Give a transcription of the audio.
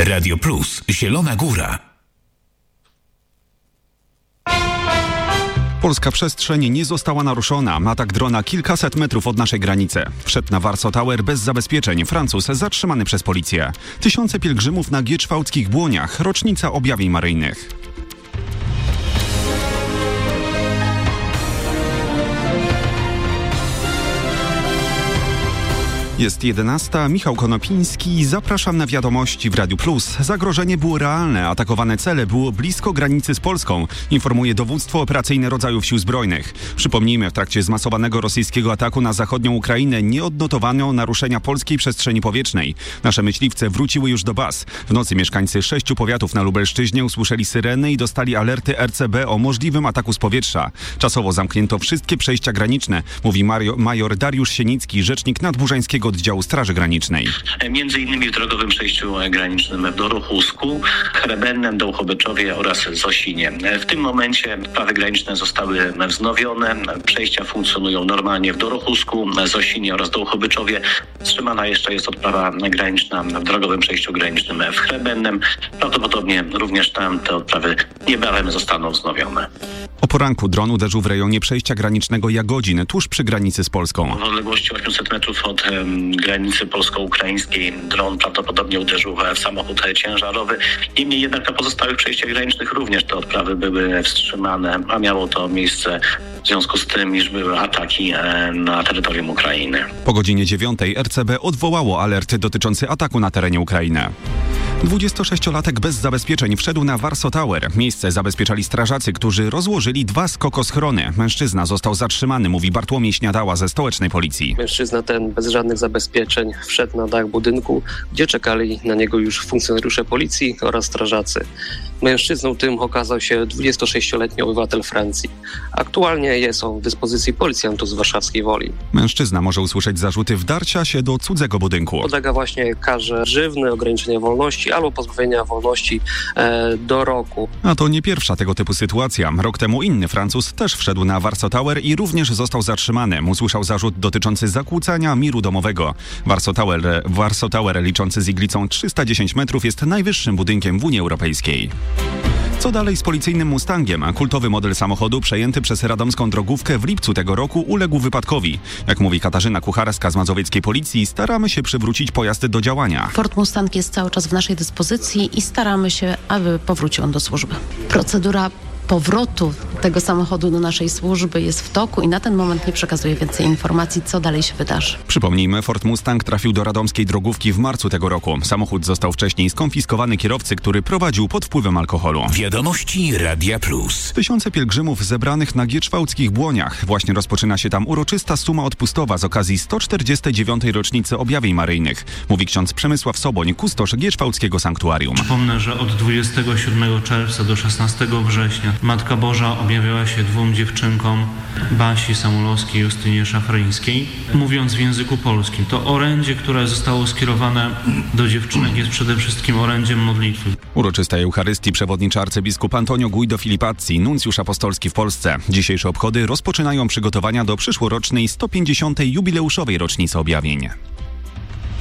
Radio Plus, Zielona Góra. Polska przestrzeń nie została naruszona. Atak drona kilkaset metrów od naszej granicy. Wszedł na Warsaw Tower bez zabezpieczeń. Francuz zatrzymany przez policję. Tysiące pielgrzymów na gieczwałckich błoniach. Rocznica objawień maryjnych. Jest 11. Michał Konopiński. Zapraszam na wiadomości w Radiu Plus. Zagrożenie było realne. Atakowane cele było blisko granicy z Polską, informuje dowództwo operacyjne rodzajów sił zbrojnych. Przypomnijmy, w trakcie zmasowanego rosyjskiego ataku na zachodnią Ukrainę nie odnotowano naruszenia polskiej przestrzeni powietrznej. Nasze myśliwce wróciły już do baz. W nocy mieszkańcy 6 powiatów na Lubelszczyźnie usłyszeli syreny i dostali alerty RCB o możliwym ataku z powietrza. Czasowo zamknięto wszystkie przejścia graniczne, mówi major Dariusz Sienicki, rzecznik Nadburzańskiego Oddziału Straży Granicznej. Między innymi w drogowym przejściu granicznym w Dorochusku, Chrebennem, Dołchobyczowie oraz Zosinie. W tym momencie prawy graniczne zostały wznowione. Przejścia funkcjonują normalnie w Dorochusku, Zosinie oraz Dołchobyczowie. Wstrzymana jeszcze jest odprawa graniczna w drogowym przejściu granicznym w Chrebennem. Prawdopodobnie również tam te odprawy niebawem zostaną wznowione. O poranku dron uderzył w rejonie przejścia granicznego Jagodzin, tuż przy granicy z Polską. W odległości 800 metrów od granicy polsko-ukraińskiej dron prawdopodobnie uderzył w samochód ciężarowy. Niemniej jednak na pozostałych przejściach granicznych również te odprawy były wstrzymane, a miało to miejsce w związku z tym, iż były ataki na terytorium Ukrainy. Po godzinie 9 RCB odwołało alert dotyczący ataku na terenie Ukrainy. 26-latek bez zabezpieczeń wszedł na Warsaw Tower. Miejsce zabezpieczali strażacy, którzy rozłożyli 2 skokoschrony. Mężczyzna został zatrzymany, mówi Bartłomiej Śniadała ze stołecznej policji. Mężczyzna ten bez żadnych zabezpieczeń wszedł na dach budynku, gdzie czekali na niego już funkcjonariusze policji oraz strażacy. Mężczyzną tym okazał się 26-letni obywatel Francji. Aktualnie jest on w dyspozycji policjantów z warszawskiej Woli. Mężczyzna może usłyszeć zarzuty wdarcia się do cudzego budynku. Podlega właśnie karze grzywny, ograniczenia wolności albo pozbawienia wolności do roku. A to nie pierwsza tego typu sytuacja. Rok temu inny Francuz też wszedł na Warsaw Tower i również został zatrzymany. Usłyszał zarzut dotyczący zakłócania miru domowego. Warsaw Tower, liczący z iglicą 310 metrów, jest najwyższym budynkiem w Unii Europejskiej. Co dalej z policyjnym Mustangiem? Kultowy model samochodu przejęty przez radomską drogówkę w lipcu tego roku uległ wypadkowi. Jak mówi Katarzyna Kucharska z mazowieckiej policji, staramy się przywrócić pojazd do działania. Ford Mustang jest cały czas w naszej dyspozycji i staramy się, aby powrócił on do służby. Procedura powrotu tego samochodu do naszej służby jest w toku i na ten moment nie przekazuję więcej informacji, co dalej się wydarzy. Przypomnijmy, Ford Mustang trafił do radomskiej drogówki w marcu tego roku. Samochód został wcześniej skonfiskowany kierowcy, który prowadził pod wpływem alkoholu. Wiadomości Radia Plus. Tysiące pielgrzymów zebranych na gieczwałckich błoniach. Właśnie rozpoczyna się tam uroczysta suma odpustowa z okazji 149. rocznicy objawień maryjnych, mówi ksiądz Przemysław Soboń, kustosz gieczwałckiego sanktuarium. Przypomnę, że od 27 czerwca do 16 września Matka Boża objawiała się 2 dziewczynkom, Basi Samulowskiej i Justynie Szafryńskiej. Mówiąc w języku polskim, to orędzie, które zostało skierowane do dziewczynek, jest przede wszystkim orędziem modlitwy. Uroczystej Eucharystii przewodniczy arcybiskup Antonio Guido Filipazzi, nuncjusz apostolski w Polsce. Dzisiejsze obchody rozpoczynają przygotowania do przyszłorocznej 150. jubileuszowej rocznicy objawień.